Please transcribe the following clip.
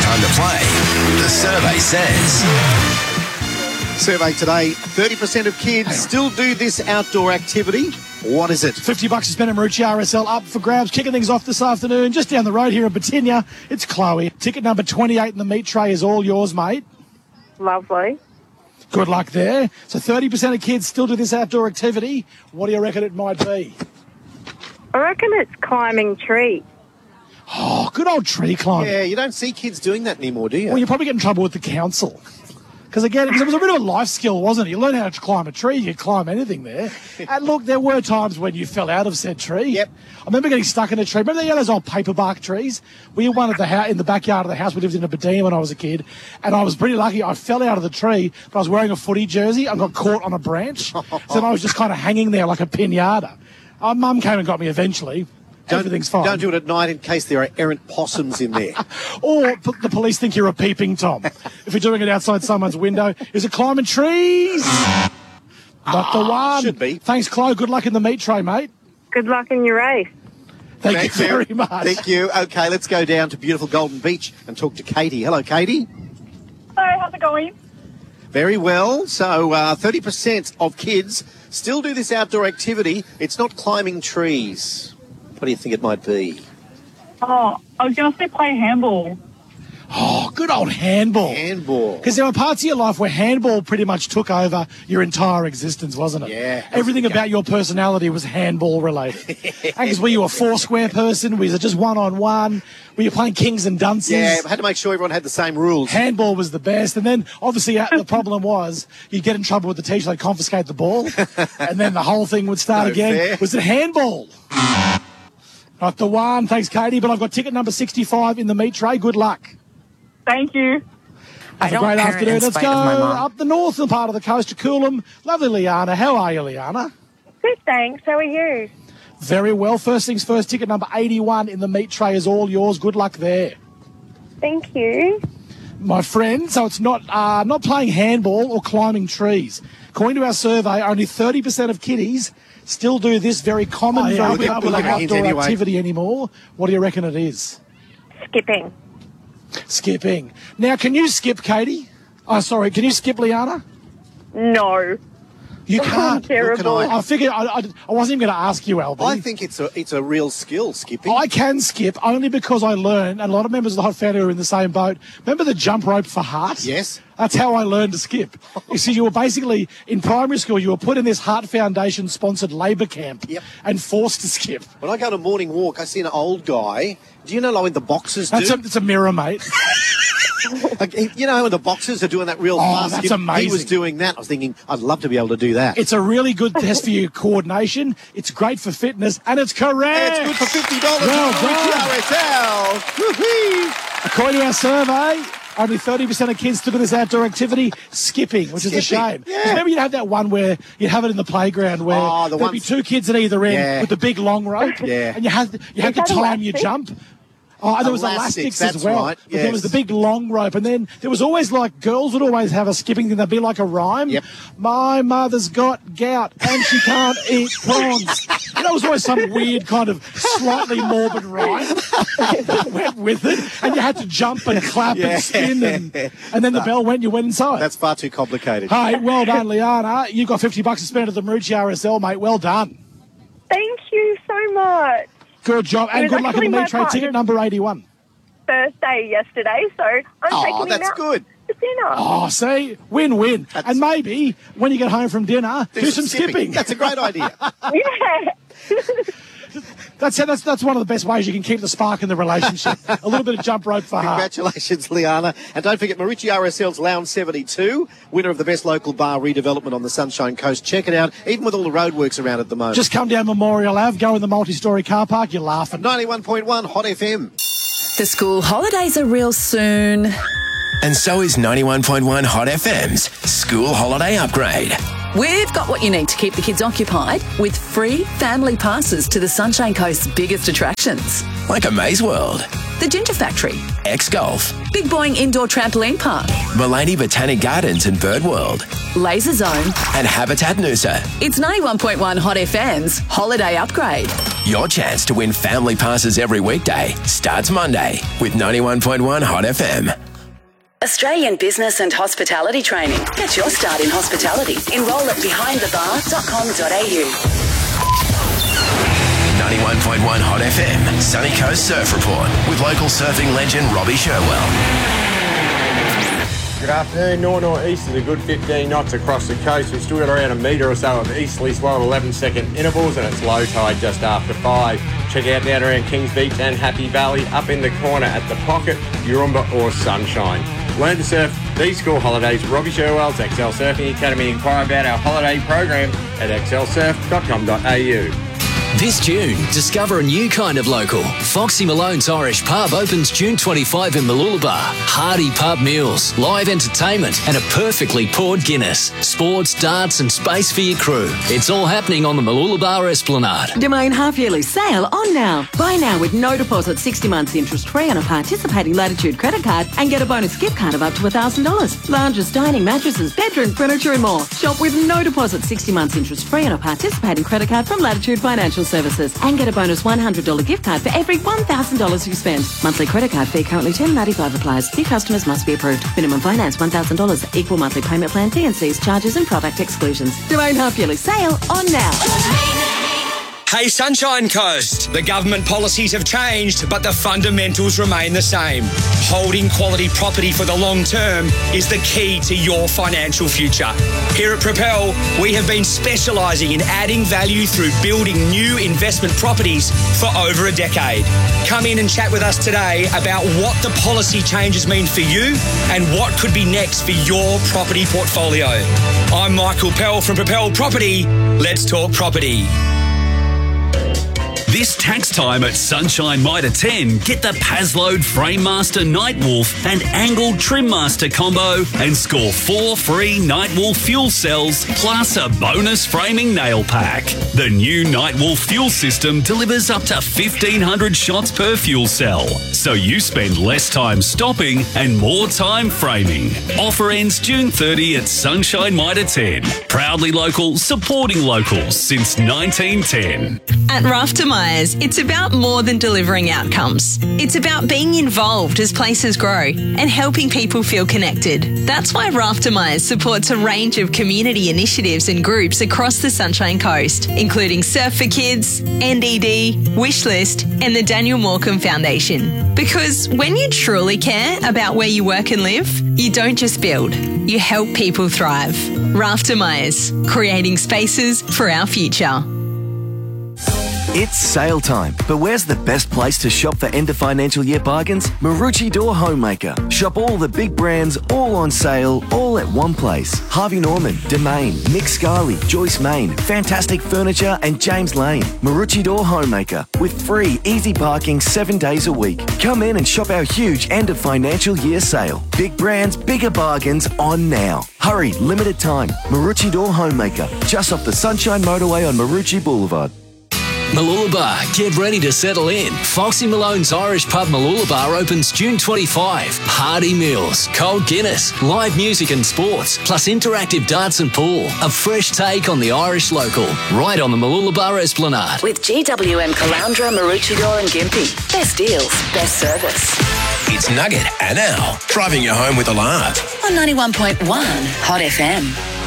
time to play. The survey says... Survey today, 30% of kids still do this outdoor activity. What is it? $50 to spend at Marucci RSL up for grabs. Kicking things off this afternoon, just down the road here in Batinia. It's Chloe. Ticket number 28 in the meat tray is all yours, mate. Lovely. Good luck there. So 30% of kids still do this outdoor activity. What do you reckon it might be? I reckon it's climbing trees. Oh, good old tree climbing. Yeah, you don't see kids doing that anymore, do you? Well, you probably get in trouble with the council. Because again, it was a bit of a life skill, wasn't it? You learn how to climb a tree, you could climb anything there. And look, there were times when you fell out of said tree. Yep. I remember getting stuck in a tree. Remember those old paper bark trees? We had one at in the backyard of the house. We lived in Aberdeen when I was a kid. And I was pretty lucky. I fell out of the tree, but I was wearing a footy jersey. I got caught on a branch. So then I was just kind of hanging there like a pinata. Our mum came and got me eventually. Everything's fine. Don't do it at night in case there are errant possums in there. Or the police think you're a peeping Tom. If you're doing it outside someone's window. Is it climbing trees? Not the one. Should be. Thanks, Chloe. Good luck in the meat tray, mate. Good luck in your race. Thank you very much. Thank you. Okay, let's go down to beautiful Golden Beach and talk to Katie. Hello, Katie. Hi, how's it going? Very well. So 30% of kids still do this outdoor activity. It's not climbing trees. What do you think it might be? Oh, I was going to say play handball. Oh, good old handball. Handball. Because there were parts of your life where handball pretty much took over your entire existence, wasn't it? Yeah. Everything about your personality was handball related. Because were you a four-square person? Was it just one-on-one? Were you playing kings and dunces? Yeah, I had to make sure everyone had the same rules. Handball was the best. And then, obviously, the problem was you'd get in trouble with the teacher. They'd confiscate the ball. And then the whole thing would start No again. fair. Was it handball? Not the one. Thanks, Katie. But I've got ticket number 65 in the meat tray. Good luck. Thank you. Have a great afternoon. Let's go up the northern part of the coast to Coolum. Lovely Liana. How are you, Liana? Good, thanks. How are you? Very well. First things first, ticket number 81 in the meat tray is all yours. Good luck there. Thank you. My friend, so it's not playing handball or climbing trees. According to our survey, only 30% of kiddies still do this very common, very popular outdoor activity anymore. What do you reckon it is? Skipping. Skipping. Now, can you skip, Katie? Oh, sorry, can you skip, Liana? No. You can't. Terrible. I figured I wasn't even going to ask you, Albie. I think it's a real skill, skipping. I can skip only because I learned, and a lot of members of the Hot Family are in the same boat. Remember the jump rope for Heart? Yes. That's how I learned to skip. You see, you were basically, in primary school, you were put in this Heart Foundation-sponsored labour camp and forced to skip. When I go on a morning walk, I see an old guy. Do you know like when the boxers do? It's a mirror, mate. Like, you know when the boxers are doing that real fast that's skip? amazing. He was doing that. I was thinking, I'd love to be able to do that. It's a really good test for your coordination. It's great for fitness, and it's correct. And it's good for $50. Well done. RSL. According to our survey, only 30% of kids still do this outdoor activity, skipping, which is a shame. Yeah. Remember you'd have that one where you'd have it in the playground where there'd be two kids at either end with the big long rope. Yeah. And you had to time your jump. Oh, and there was elastics as well. Right. But there was the big long rope. And then there was always girls would always have a skipping thing. They'd be like a rhyme. Yep. My mother's got gout and she can't eat prawns. And that was always some weird kind of slightly morbid rhyme that went with it. And you had to jump and clap and spin. And then the bell went, you went inside. That's far too complicated. Hey, well done, Liana. You've got $50 to spend at the Marucci RSL, mate. Well done. Thank you so much. Good job. And good luck in the meat tray. Ticket number 81. First day yesterday, so I'm taking him that's out good. for dinner. Oh, see? Win-win. And maybe when you get home from dinner, do some skipping. That's a great idea. Yeah. That's one of the best ways you can keep the spark in the relationship. A little bit of jump rope for Heart. Congratulations, Liana. And don't forget Marucci RSL's Lounge 72, winner of the best local bar redevelopment on the Sunshine Coast. Check it out, even with all the roadworks around at the moment. Just come down Memorial Ave, go in the multi-storey car park, you're laughing. 91.1 Hot FM. The school holidays are real soon. And so is 91.1 Hot FM's School Holiday Upgrade. We've got what you need to keep the kids occupied with free family passes to the Sunshine Coast's biggest attractions. Like a Maze World, The Ginger Factory, X-Golf, Big Boing Indoor Trampoline Park, Mulaney Botanic Gardens and Bird World, Laser Zone, and Habitat Noosa. It's 91.1 Hot FM's Holiday Upgrade. Your chance to win family passes every weekday starts Monday with 91.1 Hot FM. Australian Business and Hospitality Training. Get your start in hospitality. Enrol at behindthebar.com.au. 91.1 Hot FM, Sunny Coast Surf Report with local surfing legend Robbie Sherwell. Good afternoon. North-northeast is a good 15 knots across the coast. We've still got around a metre or so of easterly swell of 11-second intervals, and it's low tide just after 5. Check out down around Kings Beach and Happy Valley, up in the corner at the Pocket, Urumba or Sunshine. Learn to surf these school holidays. Robbie Sherwell's XL Surfing Academy. Inquire about our holiday program at xlsurf.com.au. This June, discover a new kind of local. Foxy Malone's Irish Pub opens June 25 in Mooloolaba. Hearty pub meals, live entertainment and a perfectly poured Guinness. Sports, darts and space for your crew. It's all happening on the Mooloolaba Esplanade. Domain half-yearly sale on now. Buy now with no deposit, 60 months interest-free on a participating Latitude credit card and get a bonus gift card of up to $1,000. Lounges, dining, mattresses, bedroom furniture and more. Shop with no deposit, 60 months interest-free on a participating credit card from Latitude Financial Services and get a bonus $100 gift card for every $1,000 you spend. Monthly credit card fee currently $10.95 applies. New customers must be approved. Minimum finance $1,000. Equal monthly payment plan, T&Cs, charges and product exclusions. Domain half-yearly sale on now. Hey Sunshine Coast, the government policies have changed, but the fundamentals remain the same. Holding quality property for the long term is the key to your financial future. Here at Propel, we have been specialising in adding value through building new investment properties for over a decade. Come in and chat with us today about what the policy changes mean for you and what could be next for your property portfolio. I'm Michael Pell from Propel Property. Let's talk property. This tax time at Sunshine Mitre 10, get the Pasload Framemaster Nightwolf and Angled Trimmaster combo and score 4 free Nightwolf fuel cells plus a bonus framing nail pack. The new Nightwolf fuel system delivers up to 1,500 shots per fuel cell, so you spend less time stopping and more time framing. Offer ends June 30 at Sunshine Mitre 10. Proudly local, supporting locals since 1910. At Raftermeyer, it's about more than delivering outcomes. It's about being involved as places grow and helping people feel connected. That's why Raftermeyer supports a range of community initiatives and groups across the Sunshine Coast, including Surf for Kids, NDD, Wishlist, and the Daniel Morecambe Foundation. Because when you truly care about where you work and live, you don't just build, you help people thrive. Raftermeyers, creating spaces for our future. It's sale time, but where's the best place to shop for end of financial year bargains? Maroochydore Homemaker. Shop all the big brands, all on sale, all at one place. Harvey Norman, Domain, Nick Scarley, Joyce Main, Fantastic Furniture and James Lane. Maroochydore Homemaker with free easy parking 7 days a week. Come in and shop our huge end of financial year sale. Big brands, bigger bargains on now. Hurry, limited time. Maroochydore Homemaker, just off the Sunshine Motorway on Maroochy Boulevard. Mooloolaba, get ready to settle in. Foxy Malone's Irish Pub Mooloolaba opens June 25. Hearty meals, cold Guinness, live music and sports, plus interactive darts and pool. A fresh take on the Irish local, right on the Mooloolaba Esplanade. With GWM Caloundra, Maroochydore and Gympie. Best deals, best service. It's Nugget and Al, driving you home with a laugh. On 91.1 Hot FM.